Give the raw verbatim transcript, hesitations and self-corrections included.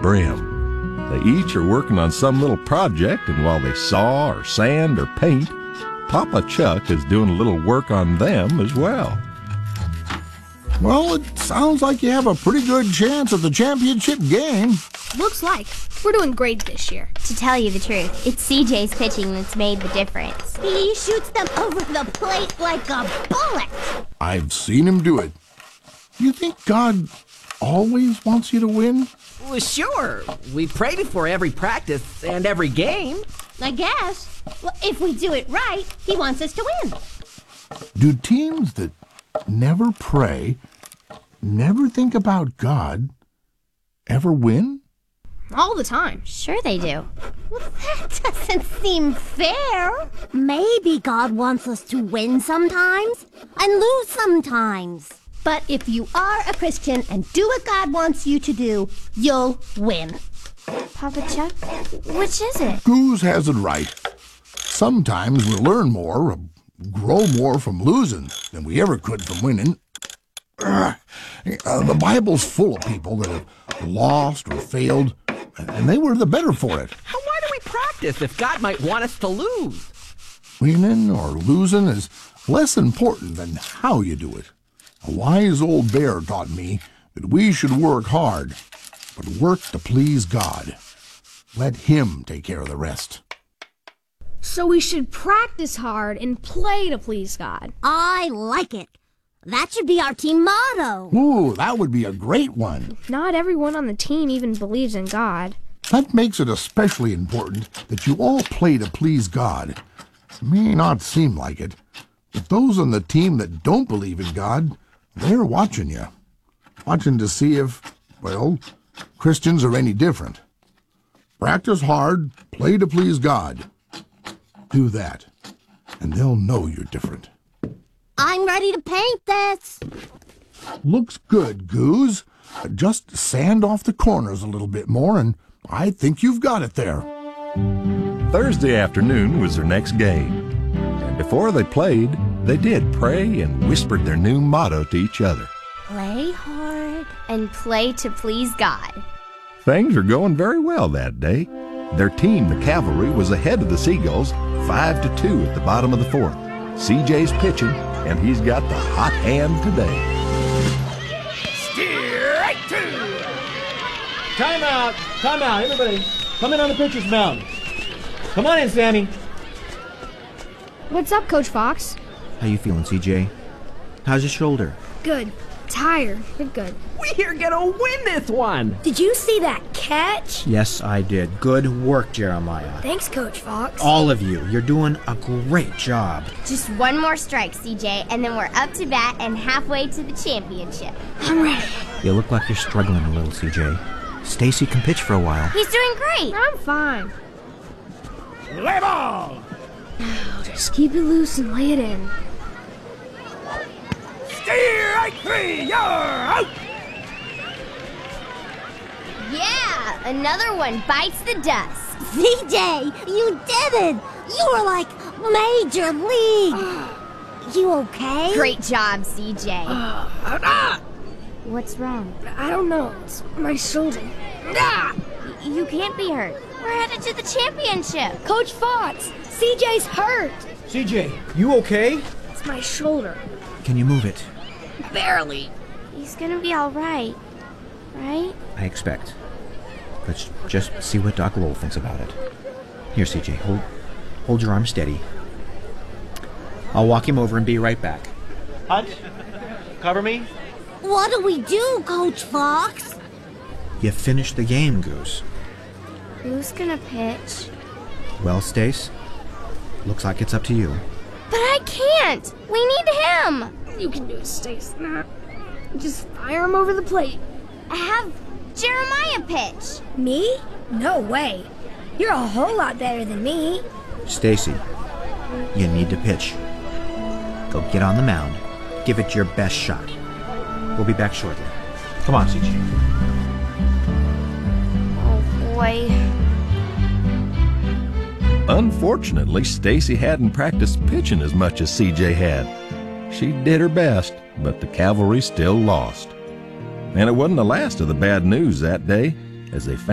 brim. They each are working on some little project, and while they saw or sand or paint, Papa Chuck is doing a little work on them as well. Well, it sounds like you have a pretty good chance at the championship game. Looks like. We're doing great this year. To tell you the truth, it's C J's pitching that's made the difference. He shoots them over the plate like a bullet. I've seen him do it. You think God always wants you to win? Well, sure. We pray before every practice and every game. I guess. Well, if we do it right, he wants us to win. Do teams that never pray, never think about God, ever win? All the time. Sure they do. Well, that doesn't seem fair. Maybe God wants us to win sometimes and lose sometimes. But if you are a Christian and do what God wants you to do, you'll win. Papa Chuck, which is it? Goose has it right. Sometimes we learn more, grow more from losing than we ever could from winning. Uh, the Bible's full of people that have lost or failed, and they were the better for it. Why do we practice if God might want us to lose? Winning or losing is less important than how you do it. A wise old bear taught me that we should work hard, but work to please God. Let Him take care of the rest. So we should practice hard and play to please God. I like it. That should be our team motto. Ooh, that would be a great one. Not everyone on the team even believes in God. That makes it especially important that you all play to please God. It may not seem like it, but those on the team that don't believe in God, they're watching you. Watching to see if, well, Christians are any different. Practice hard, play to please God. Do that, and they'll know you're different. I'm ready to paint this. Looks good, Goose. Just sand off the corners a little bit more, and I think you've got it there. Thursday afternoon was their next game. And before they played, they did pray and whispered their new motto to each other. Play hard and play to please God. Things are going very well that day. Their team, the Cavalry, was ahead of the Seagulls, five to two at the bottom of the fourth. C J's pitching, and he's got the hot hand today. Strike two! Timeout! Timeout! Everybody, come in on the pitcher's mound. Come on in, Sammy. What's up, Coach Fox? How you feeling, C J? How's your shoulder? Good. Tired, but good. We're gonna win this one! Did you see that catch? Yes, I did. Good work, Jeremiah. Thanks, Coach Fox. All of you. You're doing a great job. Just one more strike, C J, and then we're up to bat and halfway to the championship. I'm ready. You look like you're struggling a little, C J. Stacy can pitch for a while. He's doing great. I'm fine. Play ball! Now, just keep it loose and lay it in. Strike three! You're out! Yeah, another one bites the dust. C J, you did it. You were like Major League. You okay? Great job, C J. Uh, ah! What's wrong? I don't know. It's my shoulder. Ah! Y- you can't be hurt. We're headed to the championship. Coach Fox, C J's hurt. C J, you okay? It's my shoulder. Can you move it? Barely. He's gonna be all right, right? I expect. Let's just see what Doc Lowell thinks about it. Here, C J, hold, hold your arm steady. I'll walk him over and be right back. Hunt, cover me. What do we do, Coach Fox? You finished the game, Goose. Who's gonna pitch? Well, Stace, looks like it's up to you. But I can't. We need him. You can do it, Stace. Just fire him over the plate. Have Jeremiah pitch. Me? No way. You're a whole lot better than me. Stacy, you need to pitch. Go get on the mound. Give it your best shot. We'll be back shortly. Come on, C J. Oh, boy. Unfortunately, Stacy hadn't practiced pitching as much as C J had. She did her best, but the Cavalry still lost. And it wasn't the last of the bad news that day, as they found